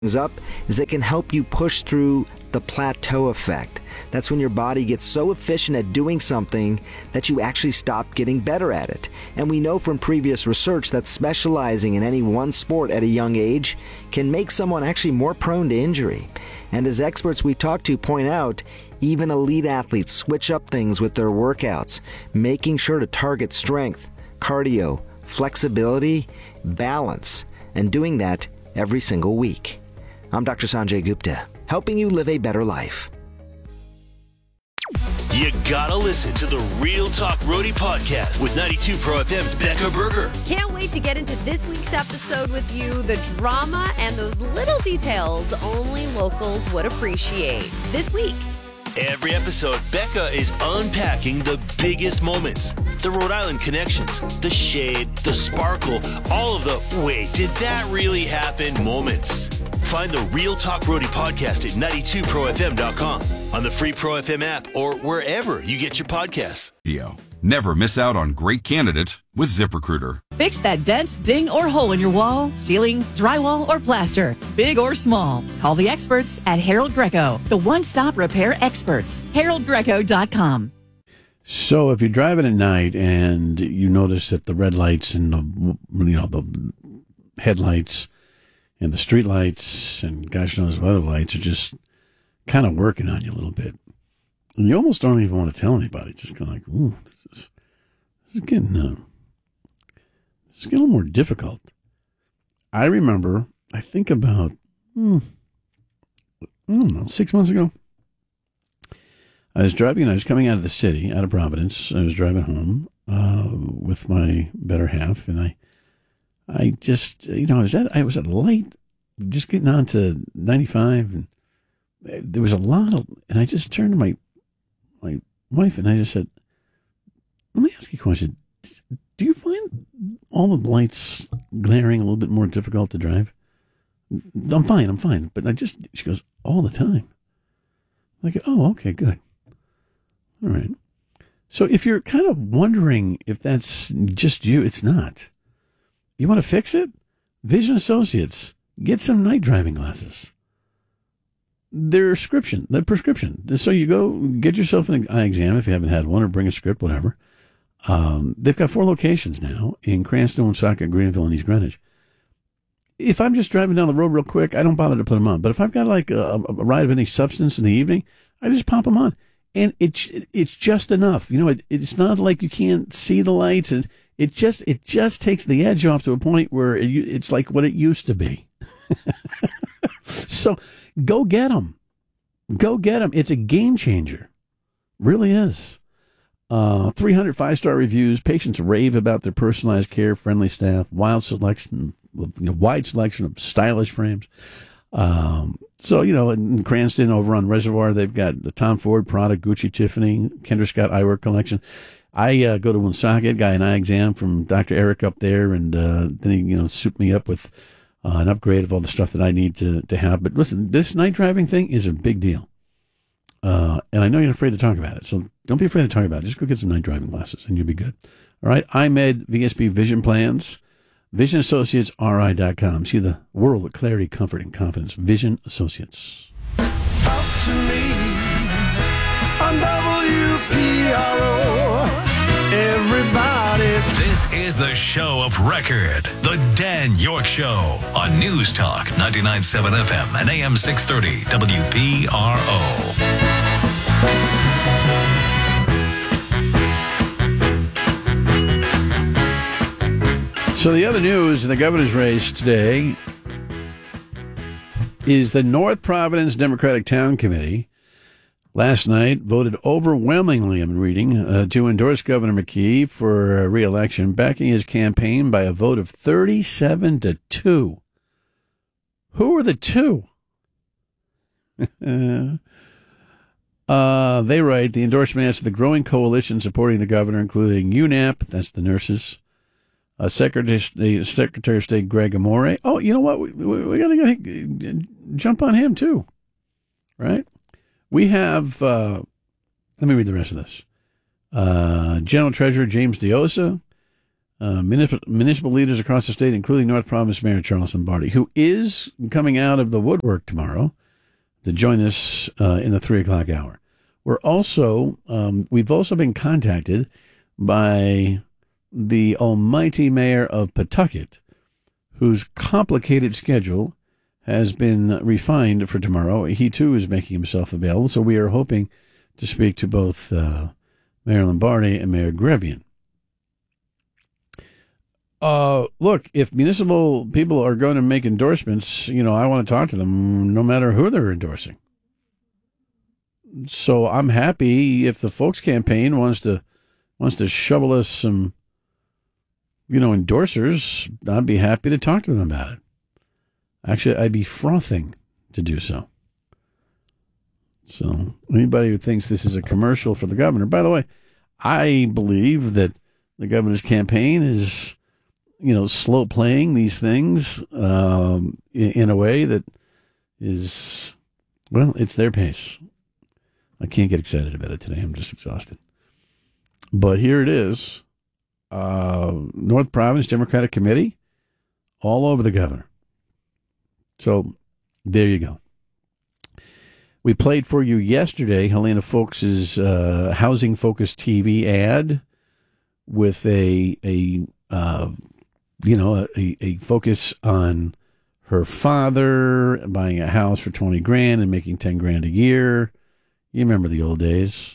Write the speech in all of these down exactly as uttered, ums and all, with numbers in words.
up is it can help you push through the plateau effect. That's when your body gets so efficient at doing something that you actually stop getting better at it. And we know from previous research that specializing in any one sport at a young age can make someone actually more prone to injury. And as experts we talk to point out, even elite athletes switch up things with their workouts, making sure to target strength, cardio, flexibility, balance, and doing that every single week. I'm Doctor Sanjay Gupta, helping you live a better life. You gotta listen to the Real Talk Roadie podcast with ninety-two Pro F M's Becca Berger. Can't wait to get into this week's episode with you. The drama and those little details only locals would appreciate. This week. Every episode, Becca is unpacking the biggest moments, the Rhode Island connections, the shade, the sparkle, all of the wait, did that really happen moments. Find the Real Talk Roadie podcast at ninety-two pro f m dot com, on the free Pro F M app, or wherever you get your podcasts. Yo, never miss out on great candidates with ZipRecruiter. Fix that dent, ding, or hole in your wall, ceiling, drywall, or plaster, big or small. Call the experts at Harold Greco, the one-stop repair experts. harold greco dot com. So if you're driving at night and you notice that the red lights and the, you know, the headlights and the street lights and gosh knows what other lights are just kind of working on you a little bit, and you almost don't even want to tell anybody, just kind of like, ooh, this is, this is getting, uh, this is getting a little more difficult. I remember, I think about, hmm, I don't know, six months ago, I was driving, and I was coming out of the city, out of Providence. I was driving home uh, with my better half, and I, I just, you know, I was at, I was at a light, just getting on to ninety-five, and there was a lot of, and I just turned to my, my wife, and I just said, let me ask you a question. Do you find all the lights glaring a little bit more difficult to drive? I'm fine, I'm fine. But I just, she goes, all the time. Like, oh, okay, good. All right. So if you're kind of wondering if that's just you, it's not. You want to fix it? Vision Associates. Get some night driving glasses. Their prescription, their prescription. So you go get yourself an eye exam if you haven't had one, or bring a script, whatever. Um, they've got four locations now in Cranston, Woonsocket, Greenville, and East Greenwich. If I'm just driving down the road real quick, I don't bother to put them on. But if I've got like a, a ride of any substance in the evening, I just pop them on. And it's it's just enough. You know, it, it's not like you can't see the lights. And it just it just takes the edge off to a point where it, it's like what it used to be. So go get them. Go get them. It's a game changer. Really is. Uh, three hundred five-star reviews. Patients rave about their personalized care, friendly staff, wild selection, you know, wide selection of stylish frames. Um, so, you know, in Cranston over on Reservoir, they've got the Tom Ford product, Gucci, Tiffany, Kendra Scott eyewear collection. I uh, go to Woonsocket, got an eye exam from Doctor Eric up there, and uh, then he, you know, souped me up with uh, an upgrade of all the stuff that I need to, to have. But listen, this night driving thing is a big deal. Uh, and I know you're afraid to talk about it, so don't be afraid to talk about it. Just go get some night driving glasses, and you'll be good. All right, iMed V S B Vision Plans, Vision Associates R I dot com. See the world with clarity, comfort, and confidence. Vision Associates. Talk to me on W P R O. Everybody. This is the show of record, the Dan York Show on News Talk ninety-nine point seven F M and A M six thirty W P R O. So the other news in the governor's race today is the North Providence Democratic Town Committee last night voted overwhelmingly, I'm reading, uh, to endorse Governor McKee for re-election, backing his campaign by a vote of thirty-seven to two. Who are the two? uh, they write, the endorsement adds to the growing coalition supporting the governor, including U N A P, that's the nurses, uh, Secretary, Secretary of State Greg Amore. Oh, you know what? We, we, we got to jump on him, too, right? We have, uh, let me read the rest of this. Uh, General Treasurer James Diosa, uh, municipal, municipal leaders across the state, including North Province Mayor Charles Lombardi, who is coming out of the woodwork tomorrow to join us uh, in the three o'clock hour. We're also, um, we've also been contacted by the almighty mayor of Pawtucket, whose complicated schedule has been refined for tomorrow. He, too, is making himself available, so we are hoping to speak to both uh, Mayor Lombardi and Mayor Grebian. Uh, look, if municipal people are going to make endorsements, you know, I want to talk to them no matter who they're endorsing. So I'm happy if the Folks campaign wants to wants to shovel us some, you know, endorsers. I'd be happy to talk to them about it. Actually, I'd be frothing to do so. So anybody who thinks this is a commercial for the governor, by the way, I believe that the governor's campaign is, you know, slow playing these things um, in, in a way that is, well, it's their pace. I can't get excited about it today. I'm just exhausted. But here it is. Uh, North Province Democratic Committee, all over the governor. So there you go. We played for you yesterday Helena Folks' uh, housing-focused T V ad with a, a uh, you know, a, a focus on her father buying a house for twenty grand and making ten grand a year. You remember the old days.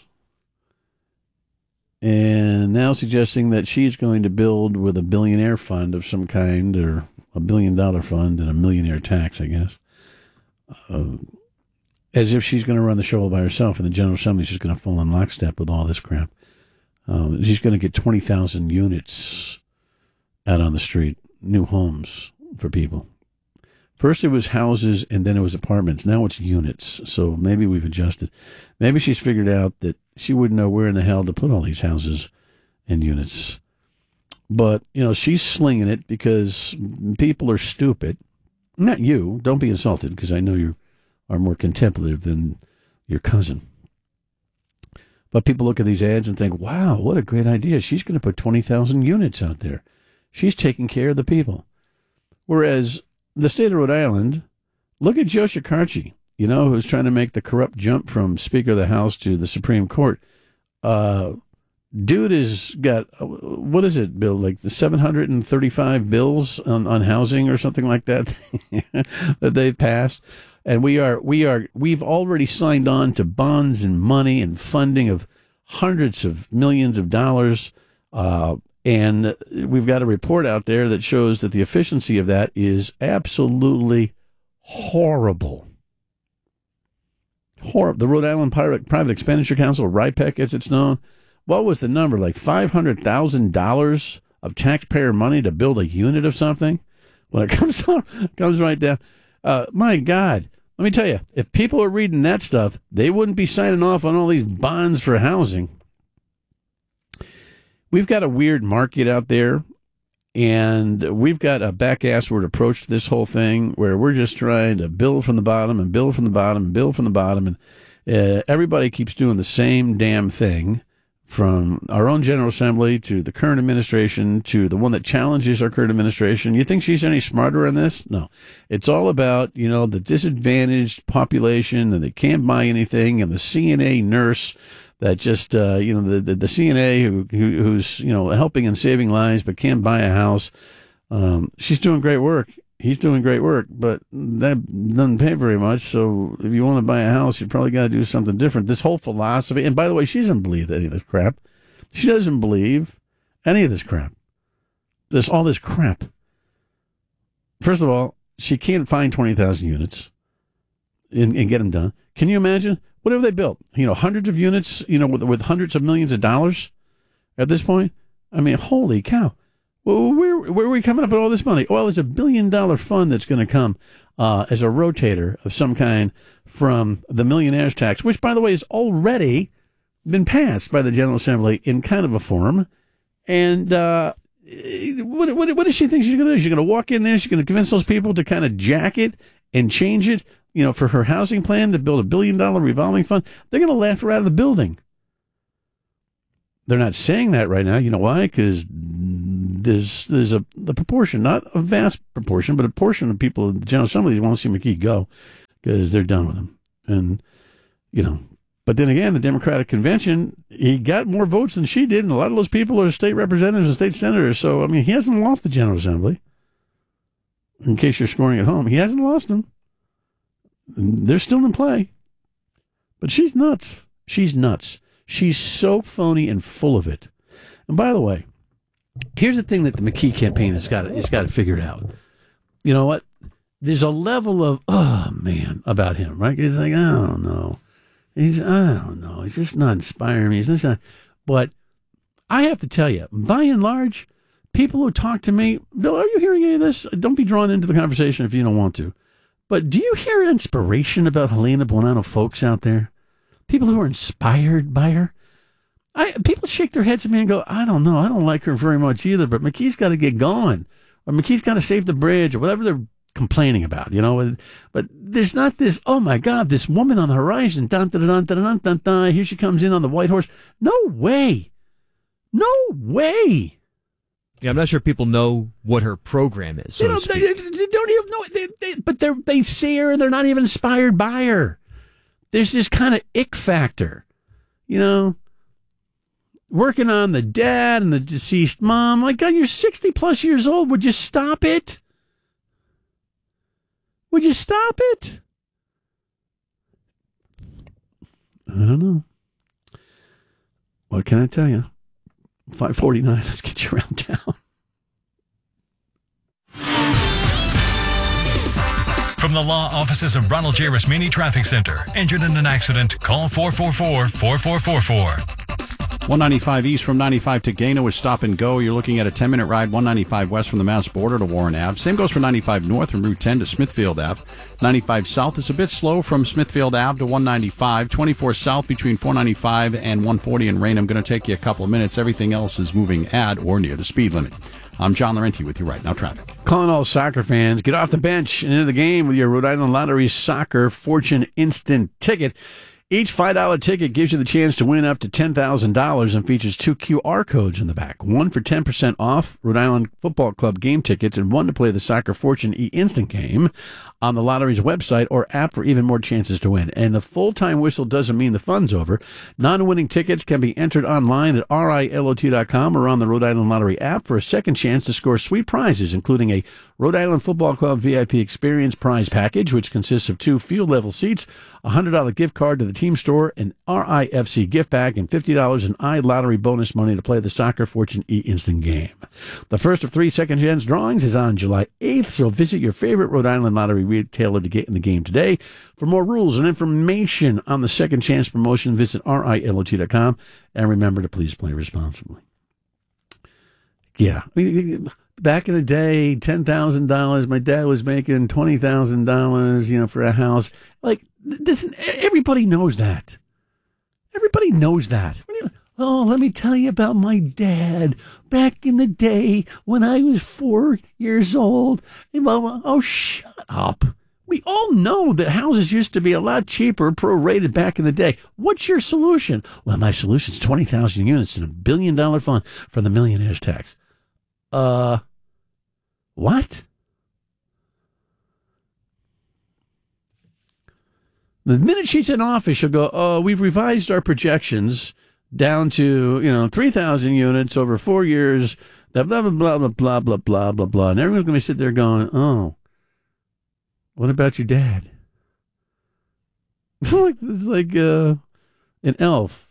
And now suggesting that she's going to build with a billionaire fund of some kind, or a billion dollar fund and a millionaire tax, I guess. Uh, as if she's going to run the show all by herself, and the General Assembly is just going to fall in lockstep with all this crap. Um, she's going to get twenty thousand units out on the street, new homes for people. First it was houses, and then it was apartments. Now it's units. So maybe we've adjusted. Maybe she's figured out that she wouldn't know where in the hell to put all these houses and units. But, you know, she's slinging it because people are stupid. Not you. Don't be insulted, because I know you are more contemplative than your cousin. But people look at these ads and think, wow, what a great idea. She's going to put twenty thousand units out there. She's taking care of the people. Whereas the state of Rhode Island, look at Joe Shekarchi, you know, who's trying to make the corrupt jump from Speaker of the House to the Supreme Court. Uh, dude has got, what is it, Bill, like the seven hundred thirty-five bills on, on housing or something like that that they've passed. And we are, we are, we've already signed on to bonds and money and funding of hundreds of millions of dollars. Uh, And we've got a report out there that shows that the efficiency of that is absolutely horrible. Horrible. The Rhode Island Private, Private Expenditure Council, R I P E C as it's known, what was the number? Like five hundred thousand dollars of taxpayer money to build a unit of something? When it comes, on, comes right down. Uh, my God, let me tell you, if people are reading that stuff, they wouldn't be signing off on all these bonds for housing. We've got a weird market out there, and we've got a back-assward approach to this whole thing where we're just trying to build from the bottom and build from the bottom and build from the bottom, and uh, everybody keeps doing the same damn thing, from our own General Assembly to the current administration to the one that challenges our current administration. You think she's any smarter on this? No. It's all about, you know, the disadvantaged population, and they can't buy anything, and the C N A nurse that just, uh, you know, the, the, the C N A who, who who's, you know, helping and saving lives but can't buy a house. Um, she's doing great work. He's doing great work, but that doesn't pay very much. So if you want to buy a house, you probably got to do something different. This whole philosophy, and by the way, she doesn't believe any of this crap. She doesn't believe any of this crap. This, all this crap. First of all, she can't find twenty thousand units and, and get them done. Can you imagine? What have they built? You know, hundreds of units, you know, with, with hundreds of millions of dollars at this point? I mean, holy cow. Well, where, where are we coming up with all this money? Well, there's a billion dollar fund that's going to come uh, as a rotator of some kind from the millionaire's tax, which, by the way, has already been passed by the General Assembly in kind of a form. And uh, what, what, what does she think she's going to do? She's going to walk in there, she's going to convince those people to kind of jack it and change it, you know, for her housing plan to build a billion dollar revolving fund. They're going to laugh her out of the building. They're not saying that right now. You know why? Because there's there's a the proportion, not a vast proportion, but a portion of people in the General Assembly want to see McKee go because they're done with him. And, you know, but then again, the Democratic convention, he got more votes than she did, and a lot of those people are state representatives and state senators. So, I mean, he hasn't lost the General Assembly. In case you're scoring at home, he hasn't lost them. They're still in play. But she's nuts. She's nuts. She's so phony and full of it. And by the way, here's the thing that the McKee campaign has got has got to figure out. You know what? There's a level of, oh, man, about him, right? It's like, I don't know. He's, I don't know. He's just not inspiring me. He's just not. But I have to tell you, by and large, people who talk to me, Bill, are you hearing any of this? Don't be drawn into the conversation if you don't want to. But do you hear inspiration about Helena Buonanno folks out there? People who are inspired by her? I People shake their heads at me and go, I don't know. I don't like her very much either, but McKee's got to get going. Or McKee's got to save the bridge or whatever they're complaining about, you know. But there's not this, oh, my God, this woman on the horizon. Dun, dun, dun, dun, dun, dun, dun. Here she comes in on the white horse. No way. No way. Yeah, I'm not sure people know what her program is, so you know, to speak. They, they don't even know it. They, they, but they're, they see her and they're not even inspired by her. There's this kind of ick factor, you know, working on the dad and the deceased mom. My God, you're sixty plus years old. Would you stop it? Would you stop it? I don't know. What can I tell you? five forty-nine, let's get you around town. From the law offices of Ronald J. Rasmini Traffic Center. Injured in an accident? Call four four four, four four four four. one ninety-five east from ninety-five to Gano is stop and go. You're looking at a ten-minute ride. one ninety-five west from the Mass border to Warren Avenue. Same goes for ninety-five north from Route ten to Smithfield Avenue. ninety-five south is a bit slow from Smithfield Avenue to one ninety-five. twenty-four south between four ninety-five and one forty in Raynham. Going to take you a couple of minutes. Everything else is moving at or near the speed limit. I'm John Laurenti with you right now. Traffic. Calling all soccer fans, get off the bench and into the game with your Rhode Island Lottery Soccer Fortune Instant Ticket. Each five dollar ticket gives you the chance to win up to ten thousand dollars and features two Q R codes in the back. One for ten percent off Rhode Island Football Club game tickets and one to play the Soccer Fortune E-Instant game on the lottery's website or app for even more chances to win. And the full-time whistle doesn't mean the fun's over. Non-winning tickets can be entered online at R I L O T dot com or on the Rhode Island Lottery app for a second chance to score sweet prizes, including a Rhode Island Football Club V I P Experience prize package, which consists of two field-level seats, a one hundred dollar gift card to the team store, an R I F C gift bag, and fifty dollars in iLottery bonus money to play the Soccer Fortune E-Instant game. The first of three second-chance drawings is on July eighth, so visit your favorite Rhode Island Lottery retailer to get in the game today. For more rules and information on the second chance promotion, visit R I L O T dot com, and remember to please play responsibly. Yeah, I mean, back in the day, ten thousand dollars, my dad was making twenty thousand dollars, you know, for a house. Like, this, everybody knows that. Everybody knows that. Oh, let me tell you about my dad. Back in the day when I was four years old. Oh, shut up. We all know that houses used to be a lot cheaper, prorated back in the day. What's your solution? Well, my solution is twenty thousand units and a billion dollar fund for the millionaire's tax. Uh, what? The minute she's in office, she'll go, oh, we've revised our projections down to, you know, three thousand units over four years, blah, blah, blah, blah, blah, blah, blah, blah, blah, blah. And everyone's going to be sitting there going, oh, what about your dad? It's like, it's like uh, an elf.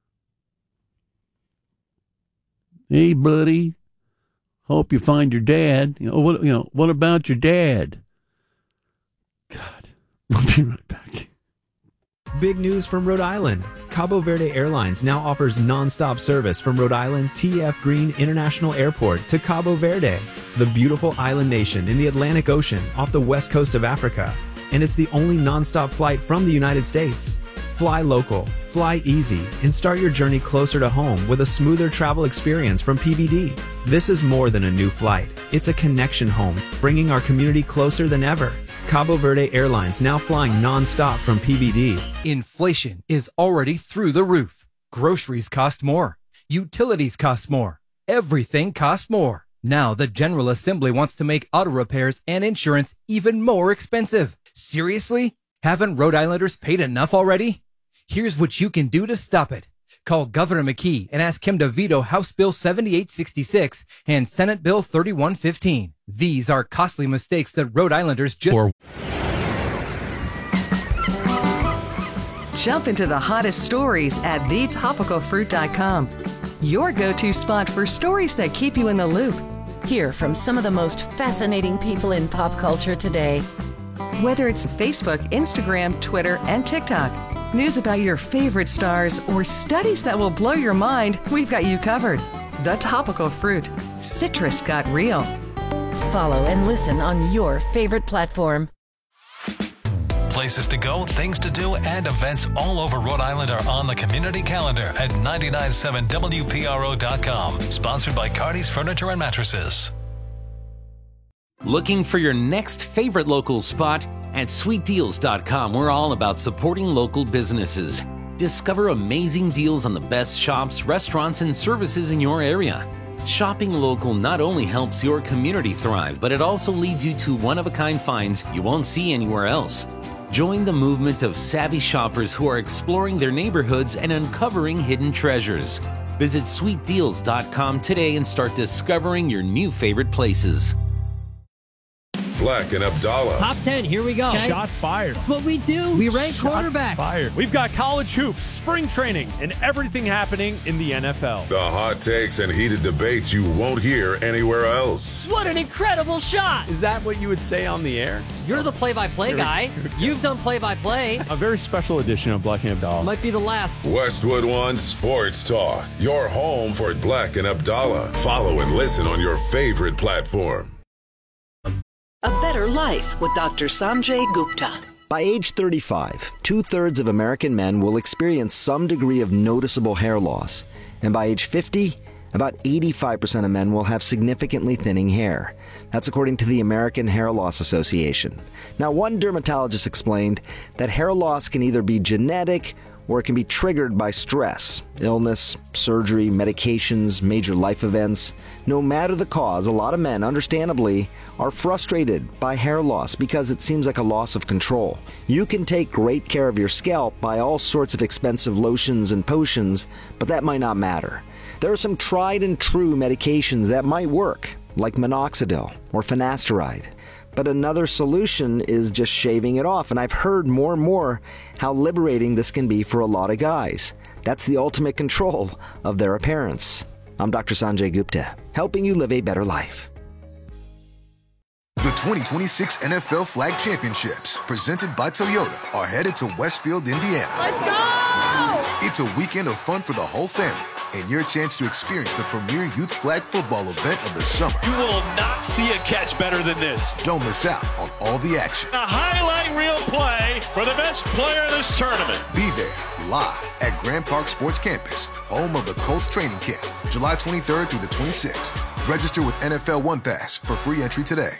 Hey, buddy, hope you find your dad. You know, what, you know, what about your dad? God, we'll be right back. Big news from Rhode Island. Cabo Verde Airlines now offers nonstop service from Rhode Island T F Green International Airport to Cabo Verde, the beautiful island nation in the Atlantic Ocean off the west coast of Africa. And it's the only nonstop flight from the United States. Fly local, fly easy, and start your journey closer to home with a smoother travel experience from P B D. This is more than a new flight. It's a connection home, bringing our community closer than ever. Cabo Verde Airlines now flying non-stop from P B D. Inflation is already through the roof. Groceries cost more. Utilities cost more. Everything costs more. Now the General Assembly wants to make auto repairs and insurance even more expensive. Seriously? Haven't Rhode Islanders paid enough already? Here's what you can do to stop it. Call Governor McKee and ask him to veto House Bill seventy-eight sixty-six and Senate Bill thirty-one fifteen. These are costly mistakes that Rhode Islanders just... For- Jump into the hottest stories at the topical fruit dot com. Your go-to spot for stories that keep you in the loop. Hear from some of the most fascinating people in pop culture today. Whether it's Facebook, Instagram, Twitter, and TikTok, news about your favorite stars, or studies that will blow your mind, we've got you covered. The Topical Fruit. Citrus got real. Follow and listen on your favorite platform. Places to go, things to do, and events all over Rhode Island are on the community calendar at nine nine seven W P R O dot com. Sponsored by Cardi's Furniture and Mattresses. Looking for your next favorite local spot? At sweet deals dot com, we're all about supporting local businesses. Discover amazing deals on the best shops, restaurants, and services in your area. Shopping local not only helps your community thrive, but it also leads you to one-of-a-kind finds you won't see anywhere else. Join the movement of savvy shoppers who are exploring their neighborhoods and uncovering hidden treasures. Visit sweet deals dot com today and start discovering your new favorite places. Black and Abdallah. Top ten, here we go. Okay. Shots fired. That's what we do. We rank Shots quarterbacks. Fired. We've got college hoops, spring training, and everything happening in the N F L. The hot takes and heated debates you won't hear anywhere else. What an incredible shot. Is that what you would say on the air? You're the play-by-play guy. You've done play-by-play. A very special edition of Black and Abdallah. Might be the last. Westwood One Sports Talk. Your home for Black and Abdallah. Follow and listen on your favorite platform. A Better Life with Doctor Sanjay Gupta. By age thirty-five, two-thirds of American men will experience some degree of noticeable hair loss. And by age fifty, about eighty-five percent of men will have significantly thinning hair. That's according to the American Hair Loss Association. Now, one dermatologist explained that hair loss can either be genetic or it can be triggered by stress, illness, surgery, medications, major life events. No matter the cause, a lot of men, understandably, are frustrated by hair loss because it seems like a loss of control. You can take great care of your scalp by all sorts of expensive lotions and potions, but that might not matter. There are some tried and true medications that might work, like minoxidil or finasteride. But another solution is just shaving it off, and I've heard more and more how liberating this can be for a lot of guys. That's the ultimate control of their appearance. I'm Doctor Sanjay Gupta, helping you live a better life. The twenty twenty-six N F L Flag Championships, presented by Toyota, are headed to Westfield, Indiana. Let's go! It's a weekend of fun for the whole family, and your chance to experience the premier youth flag football event of the summer. You will not see a catch better than this. Don't miss out on all the action. A highlight reel play for the best player in this tournament. Be there, live at Grand Park Sports Campus, home of the Colts training camp, July twenty-third through the twenty-sixth. Register with N F L One Pass for free entry today.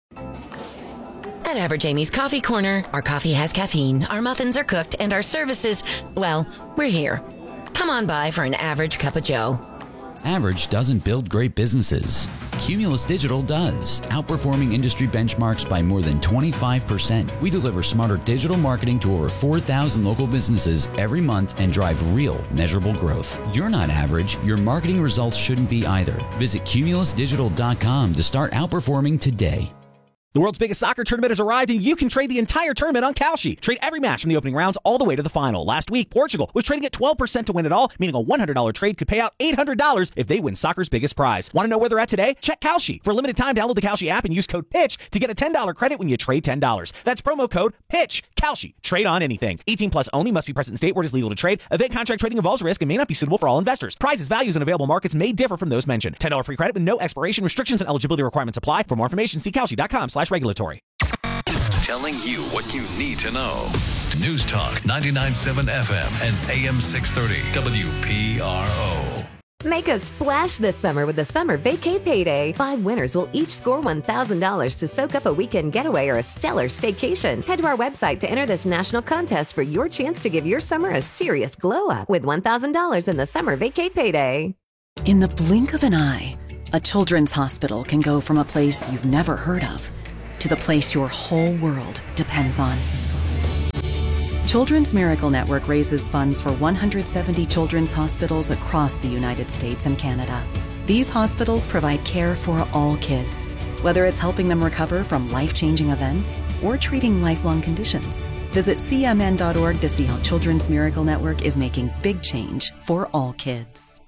At Average Amy's Coffee Corner, our coffee has caffeine, our muffins are cooked, and our services, well, we're here. Come on by for an average cup of joe. Average doesn't build great businesses. Cumulus Digital does, outperforming industry benchmarks by more than twenty-five percent. We deliver smarter digital marketing to over four thousand local businesses every month and drive real, measurable growth. You're not average. Your marketing results shouldn't be either. Visit cumulus digital dot com to start outperforming today. The world's biggest soccer tournament has arrived, and you can trade the entire tournament on Kalshi. Trade every match from the opening rounds all the way to the final. Last week, Portugal was trading at twelve percent to win it all, meaning a one hundred dollars trade could pay out eight hundred dollars if they win soccer's biggest prize. Want to know where they're at today? Check Kalshi. For a limited time, download the Kalshi app and use code PITCH to get a ten dollars credit when you trade ten dollars. That's promo code PITCH. Kalshi. Trade on anything. eighteen plus only. Must be present in state where it is legal to trade. Event contract trading involves risk and may not be suitable for all investors. Prizes, values, and available markets may differ from those mentioned. ten dollars free credit with no expiration. Restrictions and eligibility requirements apply. For more information, see kalshi dot com slash regulatory. Telling you what you need to know. News Talk ninety-nine point seven F M and A M six thirty W P R O. Make a splash this summer with the Summer Vacay Payday. Five winners will each score one thousand dollars to soak up a weekend getaway or a stellar staycation. Head to our website to enter this national contest for your chance to give your summer a serious glow up with one thousand dollars in the Summer Vacay Payday. In the blink of an eye, A children's hospital can go from a place you've never heard of to the place your whole world depends on. Children's Miracle Network raises funds for one hundred seventy children's hospitals across the United States and Canada. These hospitals provide care for all kids, whether it's helping them recover from life-changing events or treating lifelong conditions. Visit C M N dot org to see how Children's Miracle Network is making big change for all kids.